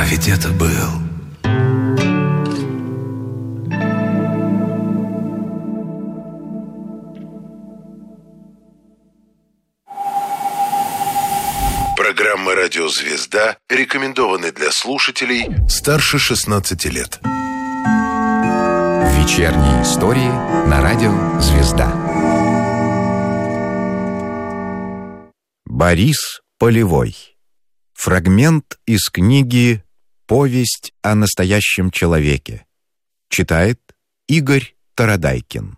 ведь это был. Программа «Радио Звезда» рекомендованы для слушателей старше 16 лет. Вечерние истории на радио «Звезда». Борис Полевой. Фрагмент из книги «Повесть о настоящем человеке». Читает Игорь Тарадайкин.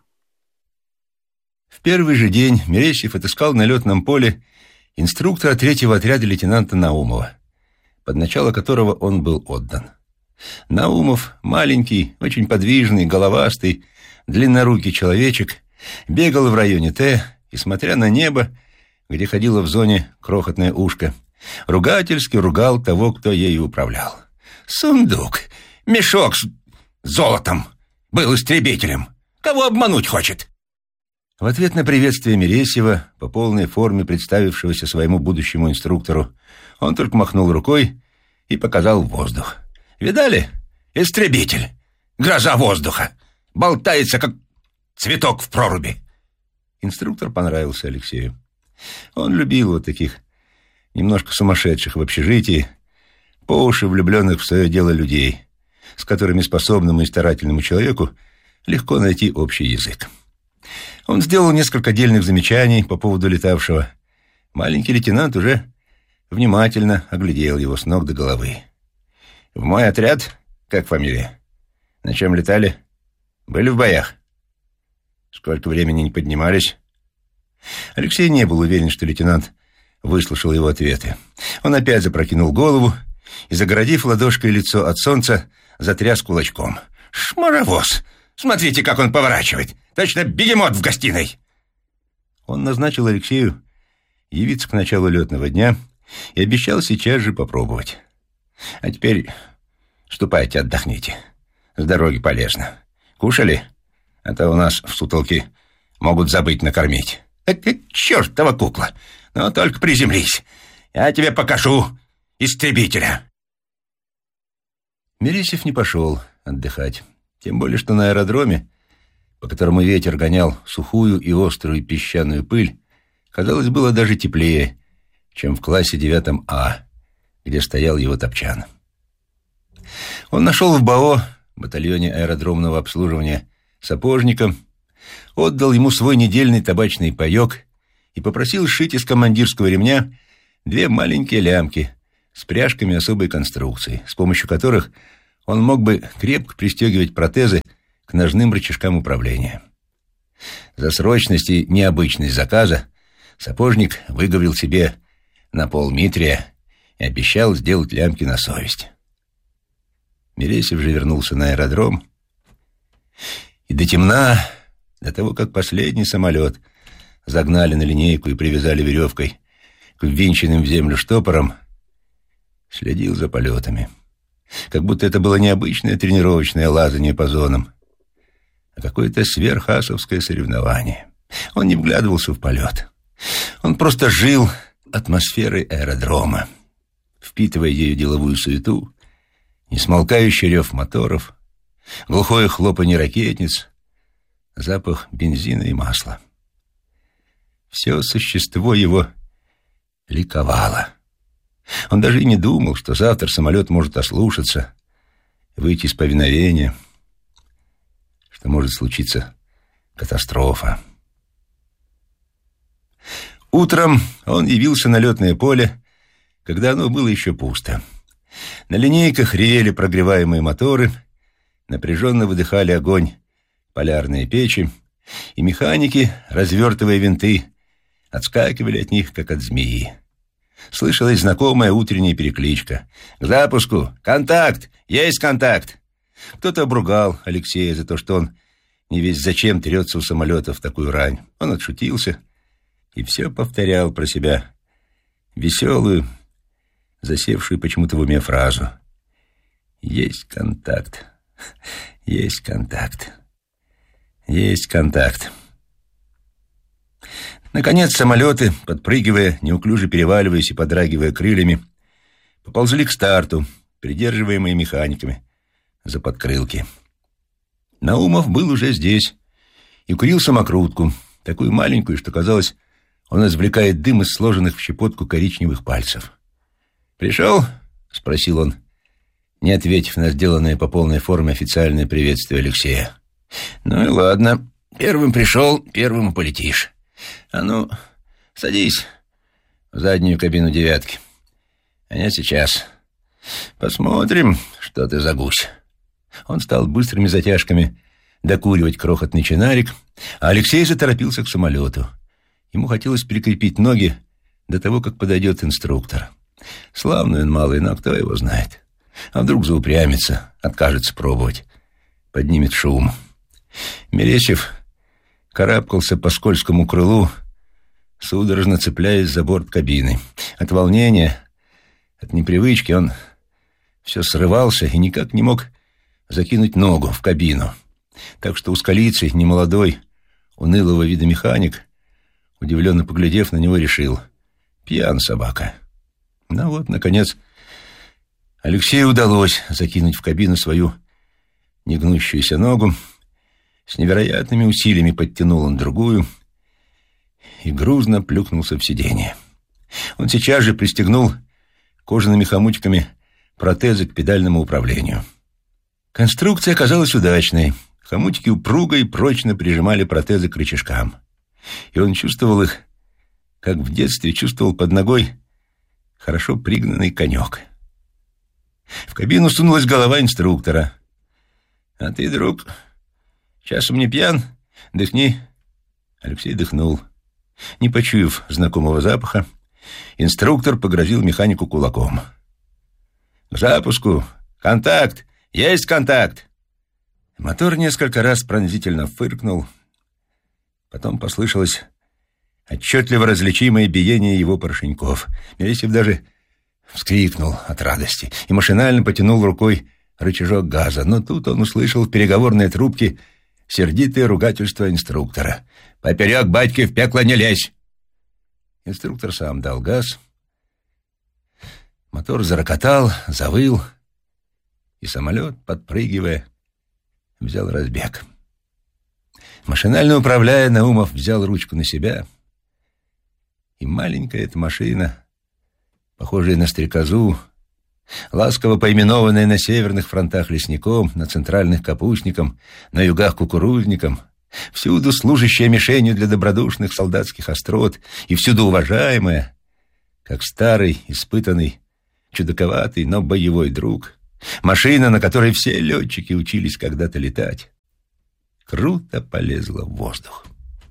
В первый же день Мересьев отыскал на летном поле инструктора 3-го отряда лейтенанта Наумова, под начало которого он был отдан. Наумов, маленький, очень подвижный, головастый, длиннорукий человечек, бегал в районе Т и, смотря на небо, где ходило в зоне крохотное ушко, ругательски ругал того, кто ею управлял. «Сундук, мешок с золотом, был истребителем. Кого обмануть хочет?» В ответ на приветствие Мересьева, по полной форме представившегося своему будущему инструктору, он только махнул рукой и показал в воздух. «Видали? Истребитель. Гроза воздуха. Болтается, как цветок в проруби». Инструктор понравился Алексею. Он любил вот таких немножко сумасшедших в общежитии, по уши влюбленных в свое дело людей, с которыми способному и старательному человеку легко найти общий язык. Он сделал несколько дельных замечаний по поводу летавшего. Маленький лейтенант уже внимательно оглядел его с ног до головы. «В мой отряд, как фамилия? На чем летали? Были в боях? Сколько времени не поднимались?» Алексей не был уверен, что лейтенант выслушал его ответы. Он опять запрокинул голову и, загородив ладошкой лицо от солнца, затряс кулачком. «Шмаровоз! Смотрите, как он поворачивает! Точно бегемот в гостиной!» Он назначил Алексею явиться к началу летного дня и обещал сейчас же попробовать. «А теперь ступайте, отдохните. С дороги полезно. Кушали? А то у нас в сутолке могут забыть накормить». «Это чертова кукла! Но только приземлись. Я тебе покажу истребителя». Мересьев не пошел отдыхать. Тем более, что на аэродроме, по которому ветер гонял сухую и острую песчаную пыль, казалось, было даже теплее, чем в классе 9 А, где стоял его топчан. Он нашел в БАО, батальоне аэродромного обслуживания, сапожника, отдал ему свой недельный табачный паёк и попросил сшить из командирского ремня 2 маленькие лямки с пряжками особой конструкции, с помощью которых он мог бы крепко пристегивать протезы к ножным рычажкам управления. За срочность и необычность заказа сапожник выговорил себе на полмитрия и обещал сделать лямки на совесть. Мересьев же вернулся на аэродром, и до темна, до того, как последний самолет загнали на линейку и привязали веревкой к ввинченным в землю штопорам, следил за полетами. Как будто это было необычное тренировочное лазание по зонам, а какое-то сверхасовское соревнование. Он не вглядывался в полет. Он просто жил атмосферой аэродрома, впитывая ею деловую суету, несмолкающий рев моторов, глухое хлопанье ракетниц, запах бензина и масла. Все существо его ликовало. Он даже и не думал, что завтра самолет может ослушаться, выйти из повиновения, что может случиться катастрофа. Утром он явился на летное поле, когда оно было еще пусто. На линейках ревели прогреваемые моторы, напряженно выдыхали огонь полярные печи, и механики, развертывая винты, отскакивали от них, как от змеи. Слышалась знакомая утренняя перекличка. «К запуску! Контакт! Есть контакт!» Кто-то обругал Алексея за то, что он не весь зачем трется у самолета в такую рань. Он отшутился и все повторял про себя веселую, засевшую почему-то в уме фразу. «Есть контакт! Есть контакт! Есть контакт!» Наконец самолеты, подпрыгивая, неуклюже переваливаясь и подрагивая крыльями, поползли к старту, придерживаемые механиками за подкрылки. Наумов был уже здесь и курил самокрутку, такую маленькую, что, казалось, он извлекает дым из сложенных в щепотку коричневых пальцев. «Пришел?» — спросил он, не ответив на сделанное по полной форме официальное приветствие Алексея. «Ну и ладно. Первым пришел, первым и полетишь. А ну, садись в заднюю кабину девятки. А я сейчас. Посмотрим, что ты за гусь». Он стал быстрыми затяжками докуривать крохотный чинарик, а Алексей заторопился к самолету. Ему хотелось прикрепить ноги до того, как подойдет инструктор. Славный он малый, но кто его знает. А вдруг заупрямится, откажется пробовать, поднимет шум. Мерещев карабкался по скользкому крылу, судорожно цепляясь за борт кабины. От волнения, от непривычки он все срывался и никак не мог закинуть ногу в кабину. Так что узколицый, немолодой, унылого вида механик, удивленно поглядев на него, решил: пьян собака. Ну вот, наконец, Алексею удалось закинуть в кабину свою негнущуюся ногу. С невероятными усилиями подтянул он другую и грузно плюхнулся в сиденье. Он сейчас же пристегнул кожаными хомутиками протезы к педальному управлению. Конструкция оказалась удачной. Хомутики упруго и прочно прижимали протезы к рычажкам. И он чувствовал их, как в детстве чувствовал под ногой хорошо пригнанный конек. В кабину сунулась голова инструктора. «А ты, друг, часом не пьян? Дыхни». Алексей дыхнул. Не почуяв знакомого запаха, инструктор погрозил механику кулаком. «К запуску! Контакт! Есть контакт!» Мотор несколько раз пронзительно фыркнул. Потом послышалось отчетливо различимое биение его поршеньков. Мерещев даже вскрикнул от радости и машинально потянул рукой рычажок газа. Но тут он услышал в переговорной трубке сердитое ругательство инструктора. «Поперек батьки в пекло не лезь!» Инструктор сам дал газ. Мотор зарокотал, завыл, и самолет, подпрыгивая, взял разбег. Машинально управляя, Наумов взял ручку на себя, и маленькая эта машина, похожая на стрекозу, ласково поименованная на северных фронтах лесником, на центральных капустником, на югах кукурузником, всюду служащая мишенью для добродушных солдатских острот и всюду уважаемая, как старый, испытанный, чудаковатый, но боевой друг, машина, на которой все летчики учились когда-то летать, круто полезла в воздух.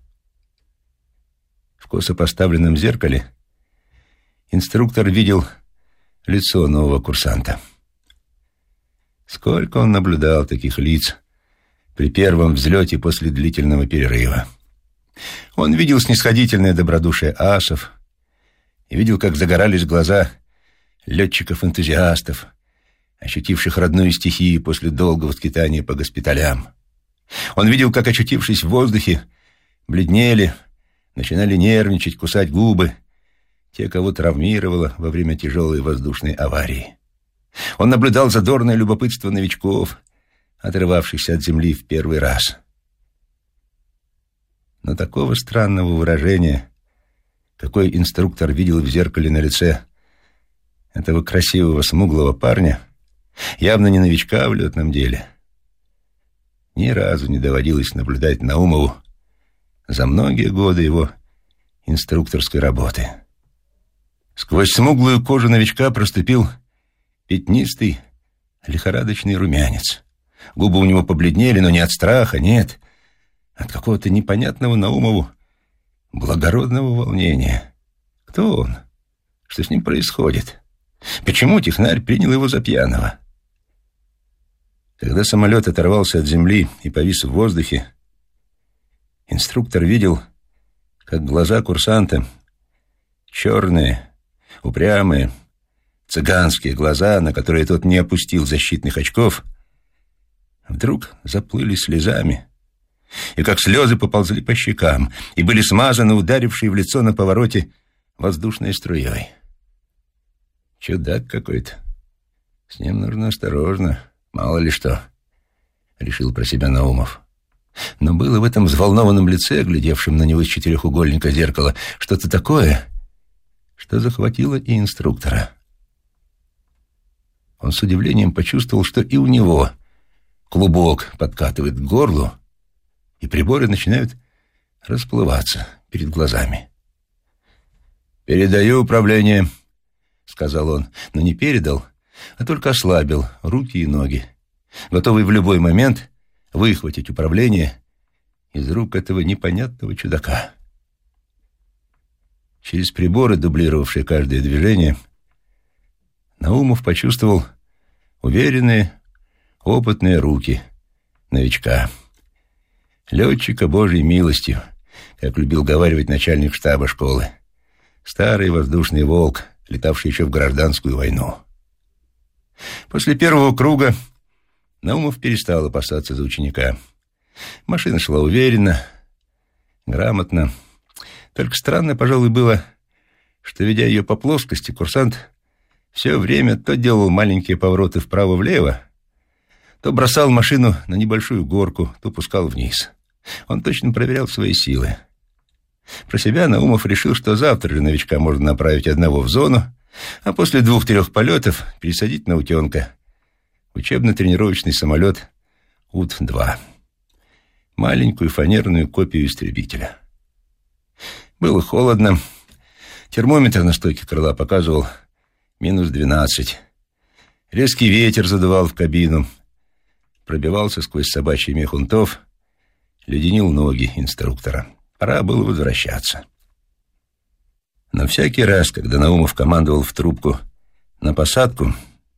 В косо поставленном зеркале инструктор видел лицо нового курсанта. Сколько он наблюдал таких лиц при первом взлете после длительного перерыва. Он видел снисходительное добродушие асов и видел, как загорались глаза летчиков-энтузиастов, ощутивших родную стихию после долгого скитания по госпиталям. Он видел, как, очутившись в воздухе, бледнели, начинали нервничать, кусать губы те, кого травмировало во время тяжелой воздушной аварии. Он наблюдал задорное любопытство новичков, отрывавшихся от земли в первый раз. Но такого странного выражения, какой инструктор видел в зеркале на лице этого красивого смуглого парня, явно не новичка в летном деле, ни разу не доводилось наблюдать Наумову за многие годы его инструкторской работы. Сквозь смуглую кожу новичка проступил пятнистый, лихорадочный румянец. Губы у него побледнели, но не от страха, нет, от какого-то непонятного Наумову благородного волнения. Кто он? Что с ним происходит? Почему технарь принял его за пьяного? Когда самолет оторвался от земли и повис в воздухе, инструктор видел, как глаза курсанта, черные, упрямые, цыганские глаза, на которые тот не опустил защитных очков, вдруг заплыли слезами, и как слезы поползли по щекам и были смазаны ударившей в лицо на повороте воздушной струей. «Чудак какой-то», — «С ним нужно осторожно, мало ли что», — решил про себя Наумов. Но было в этом взволнованном лице, глядевшем на него из четырехугольника зеркала, что-то такое, что захватило и инструктора. Он с удивлением почувствовал, что и у него клубок подкатывает к горлу, и приборы начинают расплываться перед глазами. «Передаю управление», — сказал он, но не передал, а только ослабил руки и ноги, готовый в любой момент выхватить управление из рук этого непонятного чудака. Через приборы, дублировавшие каждое движение, Наумов почувствовал уверенные, опытные руки новичка, летчика Божьей милостью, как любил говаривать начальник штаба школы, старый воздушный волк, летавший еще в гражданскую войну. После первого круга Наумов перестал опасаться за ученика. Машина шла уверенно, грамотно. Только странно, пожалуй, было, что, ведя ее по плоскости, курсант все время то делал маленькие повороты вправо-влево, то бросал машину на небольшую горку, то пускал вниз. Он точно проверял свои силы. Про себя Наумов решил, что завтра же новичка можно направить одного в зону, а после 2-3 полетов пересадить на утенка в учебно-тренировочный самолет УТ-2. Маленькую фанерную копию истребителя. Было холодно. Термометр на стойке крыла показывал -12. Резкий ветер задувал в кабину, пробивался сквозь собачий мех унтов, леденил ноги инструктора. Пора было возвращаться. Но всякий раз, когда Наумов командовал в трубку на посадку,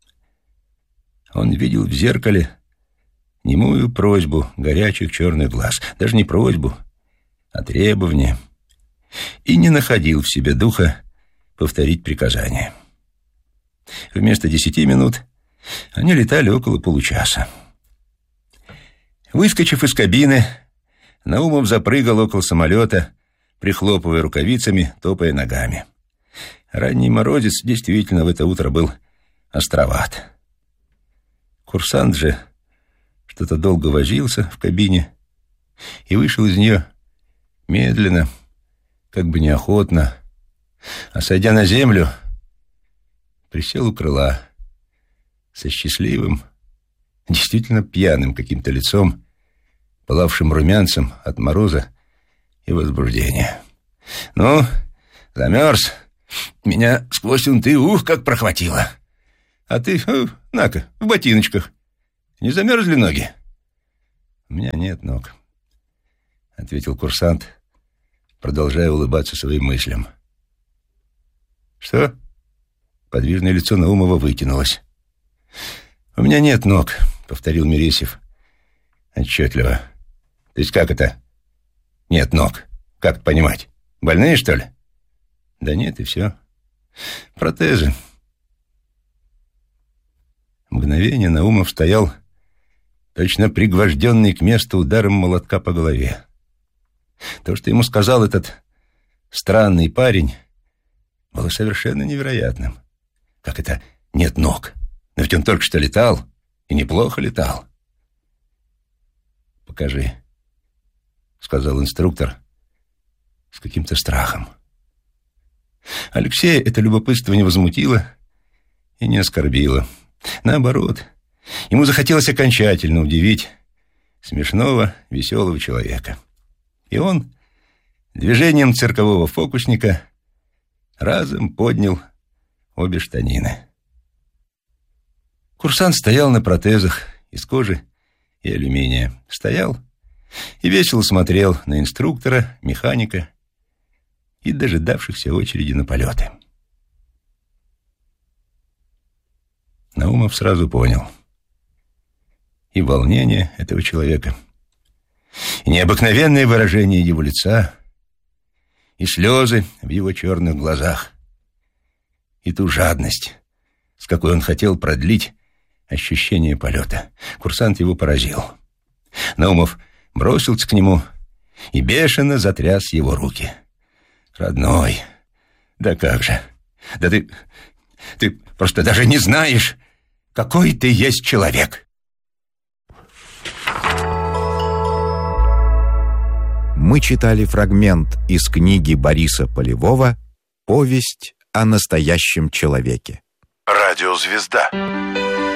он видел в зеркале немую просьбу горячих черных глаз. Даже не просьбу, а требование. И не находил в себе духа повторить приказание. Вместо 10 минут они летали около получаса. Выскочив из кабины, Наумов запрыгал около самолета, прихлопывая рукавицами, топая ногами. Ранний морозец действительно в это утро был островат. Курсант же что-то долго возился в кабине и вышел из нее медленно, как бы неохотно, а, сойдя на землю, присел у крыла со счастливым, действительно пьяным каким-то лицом, пылавшим румянцем от мороза и возбуждения. «Ну, замерз. Меня сквозь унты как прохватило. А ты, на-ка, в ботиночках. Не замерзли ноги?» «У меня нет ног», — ответил курсант, продолжая улыбаться своим мыслям. «Что?» Подвижное лицо Наумова вытянулось. «У меня нет ног», — повторил Мересьев отчетливо. «То есть как это? Нет ног. Как это понимать? Больные, что ли?» «Да нет, и все. Протезы». Мгновение Наумов стоял, точно пригвожденный к месту ударом молотка по голове. То, что ему сказал этот странный парень, было совершенно невероятным. Как это нет ног? Но ведь он только что летал, и неплохо летал. «Покажи», — сказал инструктор с каким-то страхом. Алексея это любопытство не возмутило и не оскорбило. Наоборот, ему захотелось окончательно удивить смешного, веселого человека. И он движением циркового фокусника разом поднял обе штанины. Курсант стоял на протезах из кожи и алюминия. Стоял и весело смотрел на инструктора, механика и дожидавшихся очереди на полеты. Наумов сразу понял и волнение этого человека, и необыкновенное выражение его лица, и слезы в его черных глазах, и ту жадность, с какой он хотел продлить ощущение полета. Курсант его поразил. Наумов бросился к нему и бешено затряс его руки. «Родной, да как же! Да ты просто даже не знаешь, какой ты есть человек. Мы читали фрагмент из книги Бориса Полевого «Повесть о настоящем человеке». Радиозвезда.